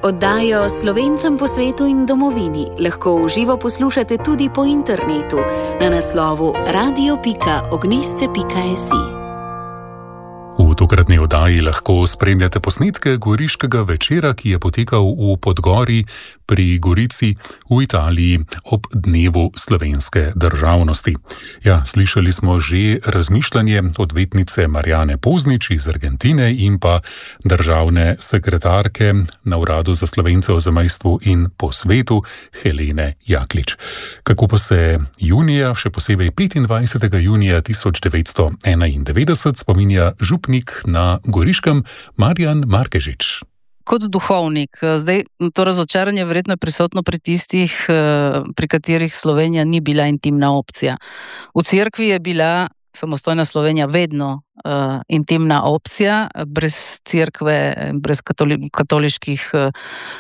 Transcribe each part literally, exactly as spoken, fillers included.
Oddajo Slovencem po svetu in domovini lahko v živo poslušate tudi po internetu na naslovu radio pika ognjesce pika si. V tokratni oddaji lahko spremljate posnetke goriškega večera, ki je potekal v Podgori pri Gorici v Italiji ob dnevu slovenske državnosti. Ja, slišali smo že razmišljanje odvetnice Marjane Poznič iz Argentine in pa državne sekretarke na Uradu za Slovence v zamejstvu in po svetu Helene Jaklič. Kako pa se junija, še posebej petindvajsetega junija tisoč devetsto enaindevetdeset spominja župnik na Goriškem Marjan Markežič. Kot duhovnik, zdaj to razočaranje verjetno je prisotno pri tistih, pri katerih Slovenija ni bila intimna opcija. V cerkvi je bila samostojna Slovenija vedno uh, intimna opcija, brez cerkve, brez katoli, katoliških, uh,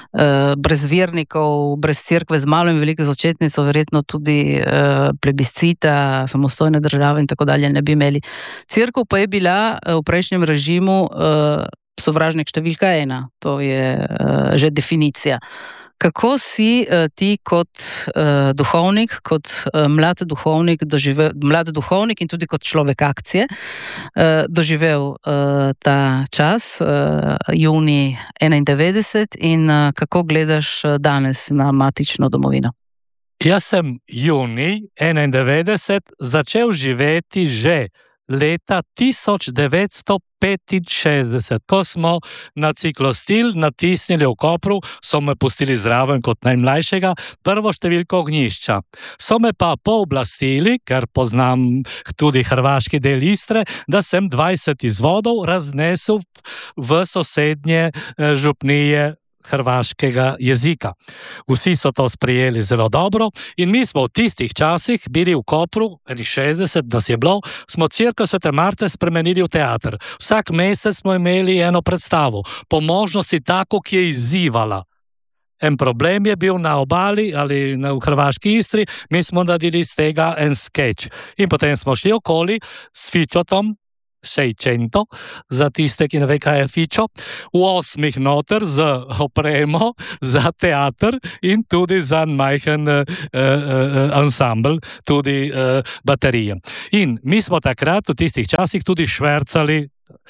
brez vernikov, brez cerkve z malo in veliko začetnico, verjetno tudi uh, plebiscita, samostojne države in tako dalje ne bi imeli. Cerkev pa je bila uh, v prejšnjem režimu uh, sovražnik številka ena, to je uh, že definicija. Kako si uh, ti kot uh, duhovnik, kot uh, mlad duhovnik, doživel, mlad duhovnik in tudi kot človek akcije, uh, doživel uh, ta čas, uh, junij enaindevetdeset in uh, kako gledaš danes na matično domovino? Jaz sem junij enaindevetdeset začel živeti že leta tisoč devetsto petinšestdeset, ko smo na ciklostil natisnili v Kopru, so me pustili zraven kot najmlajšega, prvo številko ognjišča. So me pa pooblastili, ker poznam tudi hrvaški del Istre, da sem dvajset izvodov raznesel v sosednje župnije hrvaškega jezika. Vsi so to sprejeli zelo dobro in mi smo v tistih časih bili v Kopru, ali šestdeset nas je bilo, smo Cerkev Svete Marte spremenili v teater. Vsak mesec smo imeli eno predstavo, po možnosti tako, ki je izzivala. En problem je bil na obali ali na, v hrvaški Istri, mi smo naredili z tega en skeč. In potem smo šli okoli s fičotom, šejčento, za tiste, ki ne ve, kaj je fičo, v osmih noter z opremo za teater in tudi za majhen uh, uh, ansambl, tudi uh, baterije. In mi smo takrat v tistih časih tudi švercali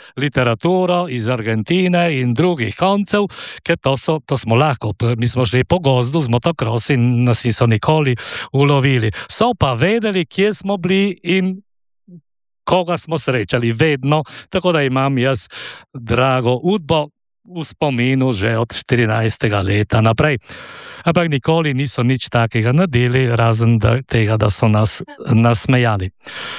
literaturo iz Argentine in drugih koncev, ker to, so, to smo lahko. Mi smo šli po gozdu z motokrosi in nas niso nikoli ulovili. So pa vedeli, kje smo bili in koga smo srečali vedno, tako da imam jaz drago udbo v spominu že od štirinajstega leta naprej. Ampak nikoli niso nič takega naredili, razen da, tega, da so nas nasmejali.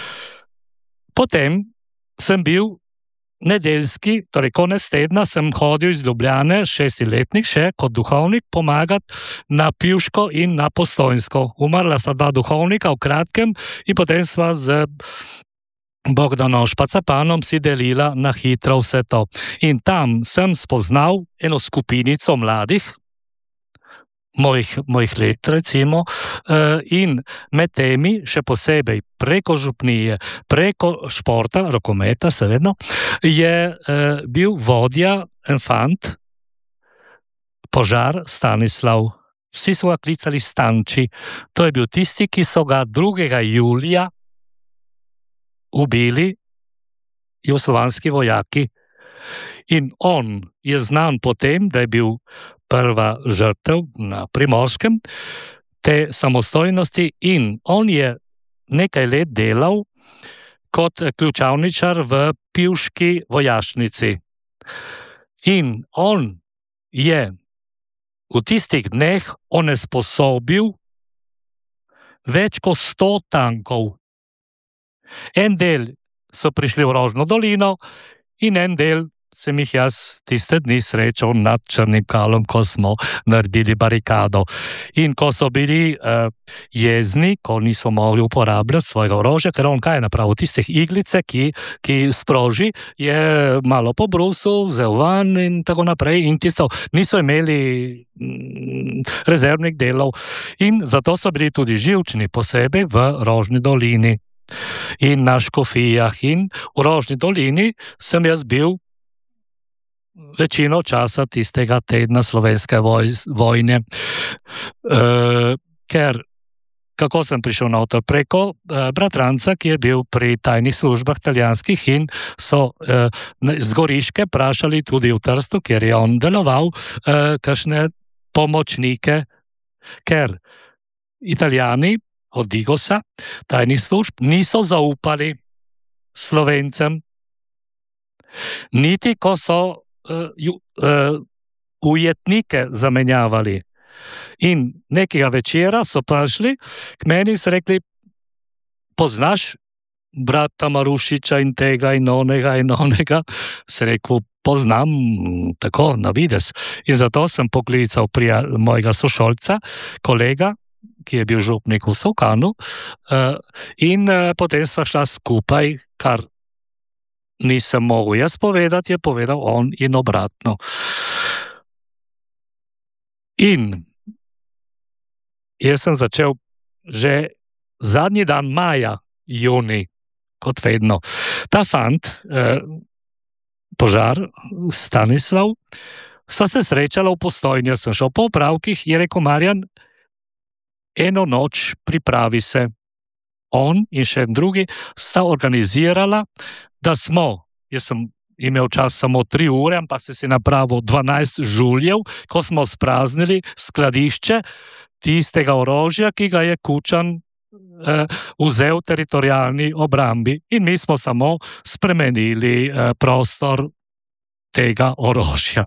Potem sem bil nedeljski, torej konec tedna sem hodil iz Ljubljane, šestiletnik še, kot duhovnik, pomagati na Pivško in na Postojnsko. Umrla sta dva duhovnika v kratkem in potem sva z Bogdanom Špacapanom si delila na hitro vse to. In tam sem spoznal eno skupinico mladih, mojih, mojih let recimo, in med temi še posebej preko župnije, preko športa, rokometa seveda, je bil vodja en fant, Požar Stanislav. Vsi so ga klicali Stanči. To je bil tisti, ki so ga drugega julija ubili jugoslovanski vojaki. In on je znan po tem, da je bil prva žrtev na Primorskem te samostojnosti in on je nekaj let delal kot ključavničar v Pivški vojašnici. In on je v tistih dneh onesposobil več kot sto tankov. En del so prišli v Rožno dolino in en del sem jih jaz tiste dni srečal nad Črnim Kalom, ko smo naredili barikado. In ko so bili uh, jezni, ko niso mogli uporabljati svojega orožja, ker on kaj je napravil? Tistih iglice, ki, ki sproži, je malo pobrusil, vzel van in tako naprej. In tisto niso imeli mm, rezervnih delov. In zato so bili tudi živčni, posebej v Rožni dolini. In na Škofijah in v Rožni dolini sem jaz bil večino časa tistega tedna slovenske vojne. Ker kako sem prišel na to? Preko bratranca, ki je bil pri tajnih službah italijanskih in so z Goriške prašali tudi v Trstu, kjer je on deloval, kakšne pomočnike, ker Italijani od Digosa, tajnih služb, niso zaupali Slovencem, niti ko so uh, uh, ujetnike zamenjavali. In nekega večera so prišli k meni in so rekli, poznaš brata Marušiča in tega in onega in onega? Se rekel, poznam tako na vides. In zato sem poklical prija mojega sošolca, kolega, ki je bil župnik v Solkanu, uh, in uh, potem sva šla skupaj, kar nisem mogel jaz povedati, je povedal on in obratno. In jaz sem začel že zadnji dan maja, juni, kot vedno. Ta fant, eh, Požar, Stanislav, sta se srečala v Postojni, sem šel po opravkih, je rekel Marjan, eno noč pripravi se. On in še drugi sta organizirala, da smo, jaz sem imel čas samo tri ure, ampak se si napravil dvanajst žuljev, ko smo spraznili skladišče tistega orožja, ki ga je Kučan eh, vzel teritorijalni obrambi. In mi smo samo spremenili eh, prostor tega orožja.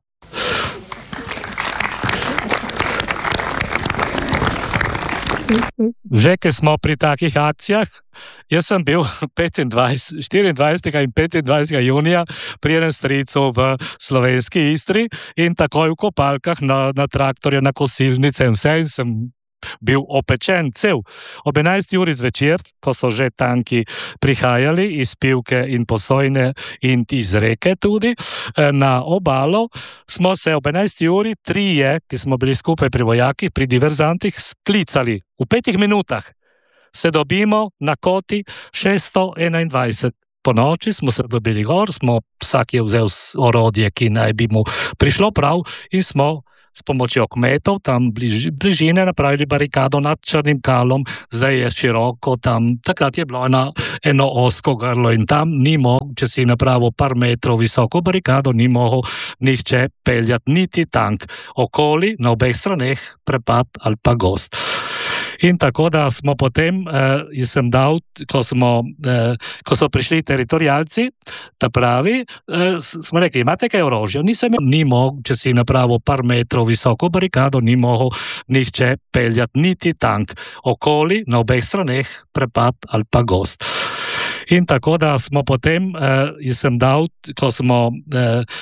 Že, ker smo pri takih akcijah, jaz sem bil petindvajsetega, štiriindvajsetega in petindvajsetega junija pri enem stricu v Slovenski Istri in takoj v kopalkah na, na traktorju, na kosilnice in vse, in sem bil opečen cel. Ob enajsti uri zvečer, ko so že tanki prihajali iz Pivke in Postojne in iz reke tudi, na obalo, smo se ob enajsti uri trije, ki smo bili skupaj pri vojakih, pri diverzantih, sklicali. V petih minutah se dobimo na koti šeststo enaindvajset. Po noči smo se dobili gor, smo, vsak je vzel orodje, ki naj bi mu prišlo prav, in smo s pomočjo kmetov tam bliž, bližine napravili barikado nad Črnim Kalom, zdaj je široko tam, takrat je bilo eno, eno osko grlo in tam ni mogel, če si napravil par metrov visoko barikado, ni mogel nihče peljati niti tank. Okoli, na obeh straneh, prepad ali pa gost. In tako da smo potem, eh, sem dal, ko, smo, eh, ko so prišli teritorijalci, ta pravi, eh, smo rekli, imate kaj orožja? Nisem ni mogel, če si napravil par metrov visoko barikado, ni mogel nihče peljati niti tank. Okoli, na obeh straneh, prepad ali pa gost. In tako da smo potem, eh, sem dal, ko smo, eh,